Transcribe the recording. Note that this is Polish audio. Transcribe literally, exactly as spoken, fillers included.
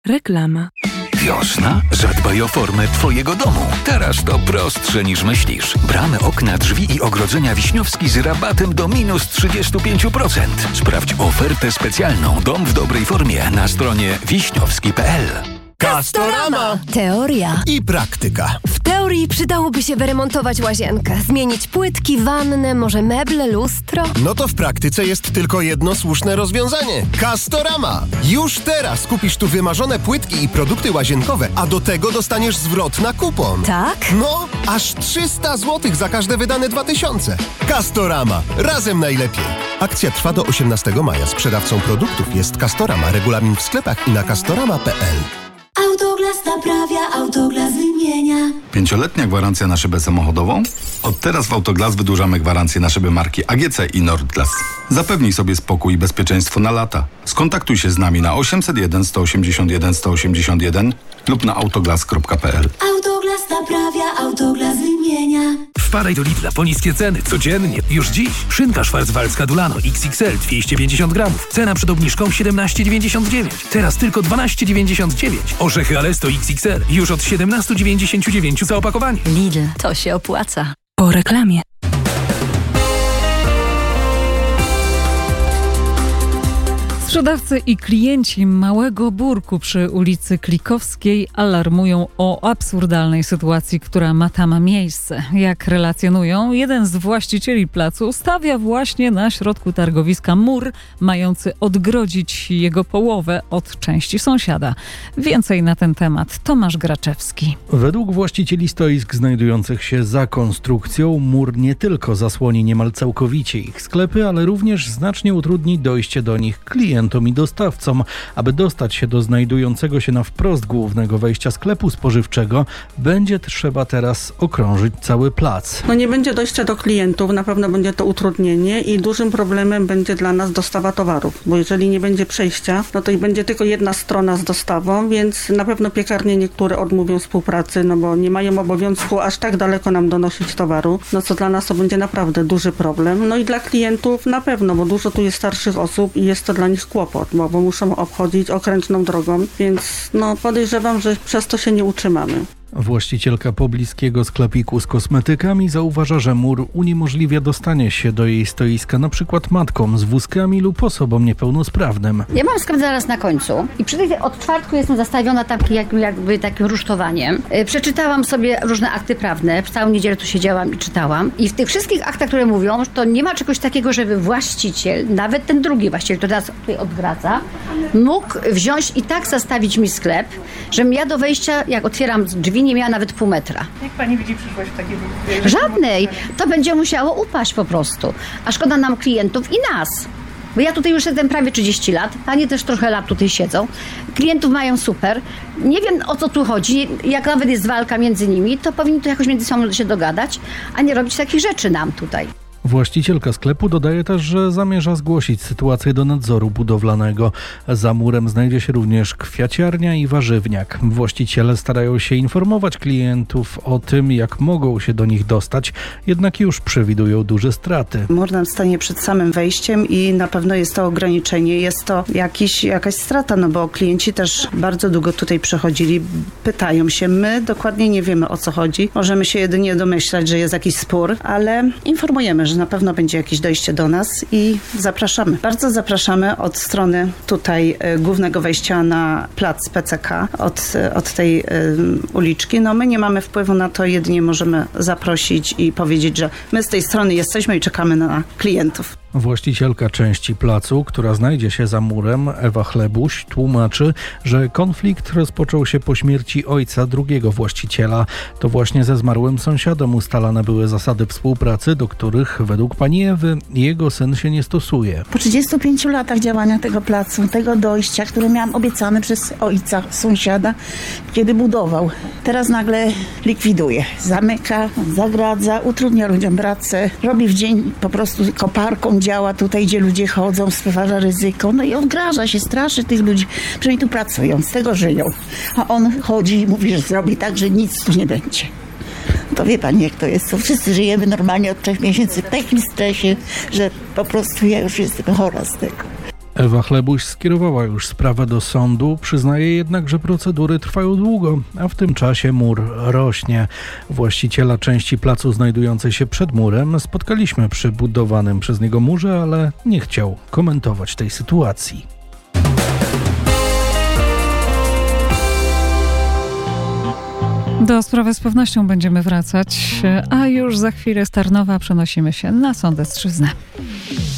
Reklama. Wiosna? Zadbaj o formę Twojego domu. Teraz to prostsze niż myślisz. Bramy, okna, drzwi i ogrodzenia Wiśniowski z rabatem do minus trzydzieści pięć procent. Sprawdź ofertę specjalną Dom w dobrej formie na stronie wiśniowski kropka p l. Castorama! Teoria i praktyka. W teorii przydałoby się wyremontować łazienkę, zmienić płytki, wannę, może meble, lustro. No to w praktyce jest tylko jedno słuszne rozwiązanie. Castorama! Już teraz kupisz tu wymarzone płytki i produkty łazienkowe, a do tego dostaniesz zwrot na kupon. Tak? No, aż trzysta złotych za każde wydane dwa tysiące. Castorama. Razem najlepiej. Akcja trwa do osiemnastego maja. Sprzedawcą produktów jest Castorama. Regulamin w sklepach i na castorama kropka p l. Autoglas naprawia, Autoglas wymienia. Pięcioletnia gwarancja na szybę samochodową? Od teraz w Autoglas wydłużamy gwarancję na szyby marki A G C i Nordglas. Zapewnij sobie spokój i bezpieczeństwo na lata. Skontaktuj się z nami na osiemset jeden, sto osiemdziesiąt jeden, sto osiemdziesiąt jeden lub na autoglas kropka p l. Autoglas naprawia, Autoglas wymienia. Wpadaj do Lidla po niskie ceny codziennie. Już dziś. Szynka szwarcwaldzka Dulano X X L dwieście pięćdziesiąt gramów. Cena przed obniżką siedemnaście dziewięćdziesiąt dziewięć. Teraz tylko dwanaście dziewięćdziesiąt dziewięć. Orzechy Alesto X X L już od siedemnaście dziewięćdziesiąt dziewięć za opakowanie. Lidl, to się opłaca. Po reklamie. Sprzedawcy i klienci Małego Burku przy ulicy Klikowskiej alarmują o absurdalnej sytuacji, która ma tam miejsce. Jak relacjonują, jeden z właścicieli placu stawia właśnie na środku targowiska mur, mający odgrodzić jego połowę od części sąsiada. Więcej na ten temat Tomasz Graczewski. Według właścicieli stoisk znajdujących się za konstrukcją, mur nie tylko zasłoni niemal całkowicie ich sklepy, ale również znacznie utrudni dojście do nich klientom i dostawcom. Aby dostać się do znajdującego się na wprost głównego wejścia sklepu spożywczego, będzie trzeba teraz okrążyć cały plac. No nie będzie dojścia do klientów, na pewno będzie to utrudnienie i dużym problemem będzie dla nas dostawa towarów, bo jeżeli nie będzie przejścia, no to i będzie tylko jedna strona z dostawą, więc na pewno piekarnie niektóre odmówią współpracy, no bo nie mają obowiązku aż tak daleko nam donosić towaru, no co dla nas to będzie naprawdę duży problem. No i dla klientów na pewno, bo dużo tu jest starszych osób i jest to dla nich kłopot, bo, bo muszą obchodzić okrężną drogą, więc no podejrzewam, że przez to się nie utrzymamy. Właścicielka pobliskiego sklepiku z kosmetykami zauważa, że mur uniemożliwia dostanie się do jej stoiska na przykład matkom z wózkami lub osobom niepełnosprawnym. Ja mam sklep zaraz na końcu i przy tej, od czwartku jestem zastawiona takim jak, jakby takim rusztowaniem. Yy, przeczytałam sobie różne akty prawne, w całą niedzielę tu siedziałam i czytałam i w tych wszystkich aktach, które mówią, to nie ma czegoś takiego, żeby właściciel, nawet ten drugi właściciel, który teraz tutaj odgradza, mógł wziąć i tak zastawić mi sklep, żebym ja do wejścia, jak otwieram drzwi, nie miała nawet pół metra. Jak pani widzi przyszłość w takiej... Żadnej. To będzie musiało upaść po prostu. A szkoda nam klientów i nas. Bo ja tutaj już jestem prawie trzydzieści lat, panie też trochę lat tutaj siedzą. Klientów mają super. Nie wiem, o co tu chodzi. Jak nawet jest walka między nimi, to powinni tu jakoś między sobą się dogadać, a nie robić takich rzeczy nam tutaj. Właścicielka sklepu dodaje też, że zamierza zgłosić sytuację do nadzoru budowlanego. Za murem znajdzie się również kwiaciarnia i warzywniak. Właściciele starają się informować klientów o tym, jak mogą się do nich dostać, jednak już przewidują duże straty. Mur nam stanie przed samym wejściem i na pewno jest to ograniczenie, jest to jakiś, jakaś strata, no bo klienci też bardzo długo tutaj przechodzili, pytają się, my dokładnie nie wiemy, o co chodzi. Możemy się jedynie domyślać, że jest jakiś spór, ale informujemy, że na pewno będzie jakieś dojście do nas i zapraszamy. Bardzo zapraszamy od strony tutaj y, głównego wejścia na plac P C K, od, od tej y, uliczki. No my nie mamy wpływu na to, jedynie możemy zaprosić i powiedzieć, że my z tej strony jesteśmy i czekamy na klientów. Właścicielka części placu, która znajdzie się za murem, Ewa Chlebuś, tłumaczy, że konflikt rozpoczął się po śmierci ojca drugiego właściciela. To właśnie ze zmarłym sąsiadem ustalane były zasady współpracy, do których według pani Ewy jego syn się nie stosuje. Po trzydziestu pięciu latach działania tego placu, tego dojścia, które miałam obiecane przez ojca sąsiada, kiedy budował, teraz nagle likwiduje. Zamyka, zagradza, utrudnia ludziom pracę, robi w dzień po prostu koparką, działa tutaj, gdzie ludzie chodzą, stwarza ryzyko, no i odgraża się, straszy tych ludzi, przynajmniej tu pracują, z tego żyją. A on chodzi i mówi, że zrobi tak, że nic tu nie będzie. To wie pani, jak to jest. To wszyscy żyjemy normalnie od trzech miesięcy w takim stresie, że po prostu ja już jestem chora z tego. Ewa Chlebuś skierowała już sprawę do sądu, przyznaje jednak, że procedury trwają długo, a w tym czasie mur rośnie. Właściciela części placu znajdującej się przed murem spotkaliśmy przy budowanym przez niego murze, ale nie chciał komentować tej sytuacji. Do sprawy z pewnością będziemy wracać, a już za chwilę z Tarnowa przenosimy się na Sądecczyznę.